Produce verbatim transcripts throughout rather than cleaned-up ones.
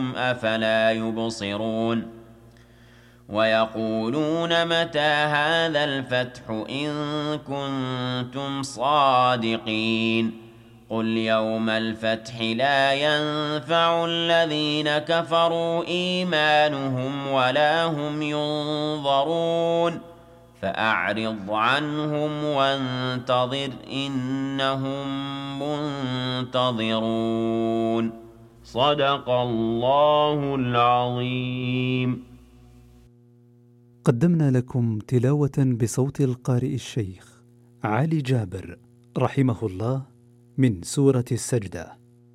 أفلا يبصرون ويقولون متى هذا الفتح إن كنتم صادقين قل يوم الفتح لا ينفع الذين كفروا إيمانهم ولا هم ينظرون فأعرض عنهم وانتظر إنهم منتظرون صدق الله العظيم. قدمنا لكم تلاوة بصوت القارئ الشيخ علي جابر رحمه الله من سورة السجدة.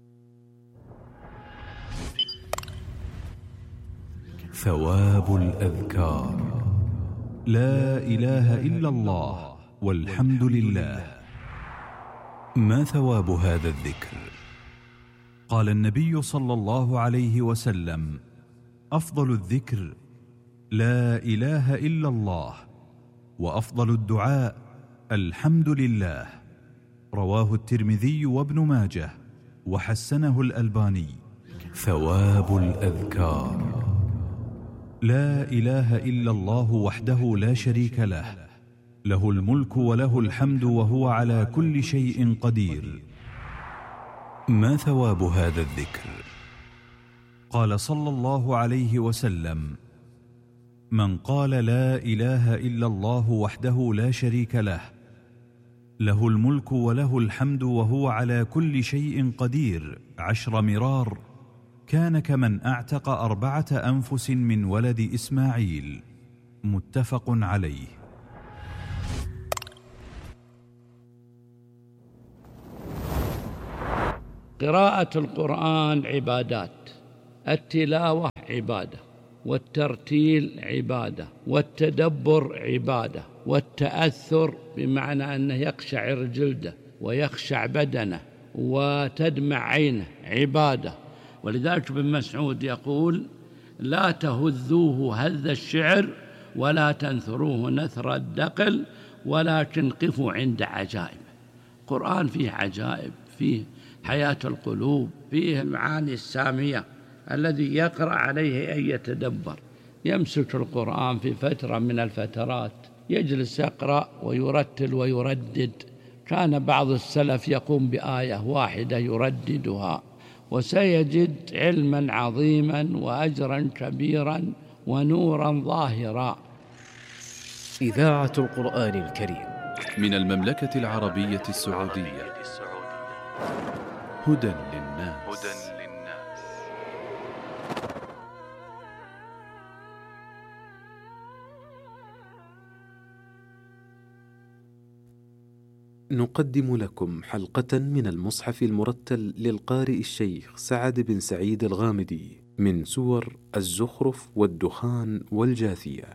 ثواب الأذكار. لا إله إلا الله والحمد لله. ما ثواب هذا الذكر؟ قال النبي صلى الله عليه وسلم: أفضل الذكر لا إله إلا الله، وأفضل الدعاء الحمد لله. رواه الترمذي وابن ماجه وحسنه الألباني. ثواب الأذكار. لا إله إلا الله وحده لا شريك له، له الملك وله الحمد وهو على كل شيء قدير. ما ثواب هذا الذكر؟ قال صلى الله عليه وسلم: من قال لا إله إلا الله وحده لا شريك له، له الملك وله الحمد وهو على كل شيء قدير عشر مرار، كان كمن أعتق أربعة أنفس من ولد إسماعيل. متفق عليه. قراءة القرآن عبادات، التلاوة عبادة، والترتيل عبادة، والتدبر عبادة، والتأثر بمعنى أنه يقشعر جلده ويخشع بدنه وتدمع عينه عبادة. ولذلك ابن مسعود يقول: لا تهذوه هذ الشعر ولا تنثروه نثر الدقل ولكن قفوا عند عجائب. القرآن فيه عجائب، فيه حياة القلوب، فيه المعاني السامية. الذي يقرأ عليه أن يتدبر، يمسك القرآن في فترة من الفترات، يجلس يقرأ ويرتل ويردد. كان بعض السلف يقوم بآية واحدة يرددها، وسيجد علما عظيما وأجرا كبيرا ونورا ظاهرا. إذاعة القرآن الكريم من المملكة العربية السعودية. هدى للناس. نقدم لكم حلقة من المصحف المرتل للقارئ الشيخ سعد بن سعيد الغامدي من سور الزخرف والدخان والجاثية.